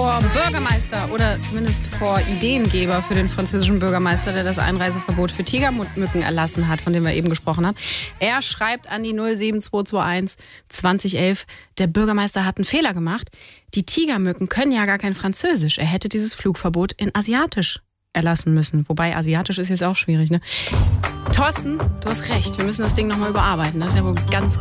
vor Bürgermeister oder zumindest vor Ideengeber für den französischen Bürgermeister, der das Einreiseverbot für Tigermücken erlassen hat, von dem wir eben gesprochen haben. Er schreibt an die 07221 2011, der Bürgermeister hat einen Fehler gemacht. Die Tigermücken können ja gar kein Französisch. Er hätte dieses Flugverbot in Asiatisch erlassen müssen. Wobei Asiatisch ist jetzt auch schwierig, ne? Thorsten, du hast recht. Wir müssen das Ding nochmal überarbeiten. Das ist ja wohl ganz